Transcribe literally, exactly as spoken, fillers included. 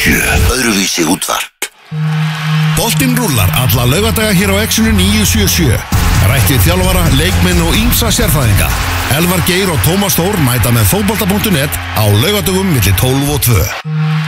sjö. Öðruvísi útvarp. Boltinn rúllar alla laugardaga hér á Exinu níu sjö sjö. Rætt við þjálfara, leikmenn og ýmsa sérfræðinga. Elvar Geir og Tómas Þór mæta með fótbolta punktur net á laugardögum milli tólf og tvö.